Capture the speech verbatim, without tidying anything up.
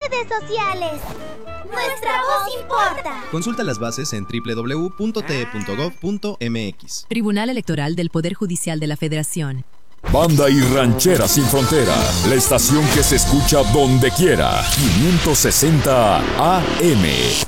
redes sociales. Nuestra voz importa. Consulta las bases en doble u doble u doble u punto t e punto gov punto m x. Tribunal Electoral del Poder Judicial de la Federación. Banda y Ranchera Sin Frontera, la estación que se escucha donde quiera. quinientos sesenta A M.